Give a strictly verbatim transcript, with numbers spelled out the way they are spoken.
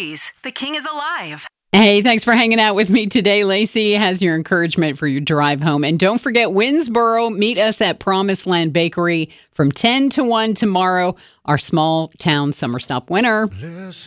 Lacey's. The king is alive. Hey, thanks for hanging out with me today. Lacey has your encouragement for your drive home. And don't forget, Winsboro, meet us at Promised Land Bakery from ten to one tomorrow, our small town summer stop winner.